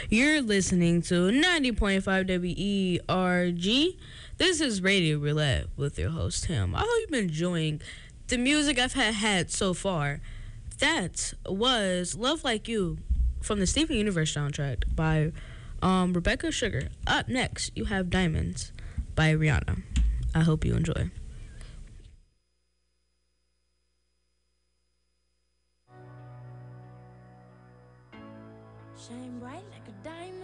You're listening to 90.5 WERG. This is Radio Roulette with your host, Tim. I hope you've been enjoying the music I've had so far. That was Love Like You from the Steven Universe soundtrack by Rebecca Sugar. Up next, you have Diamonds by Rihanna. I hope you enjoy. Shine bright like a diamond.